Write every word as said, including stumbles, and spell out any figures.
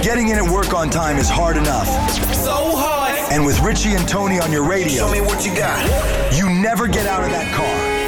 Getting in at work on time is hard enough. So hard. And with Richie and Tony on your radio, Show me what you got. you never get out of that car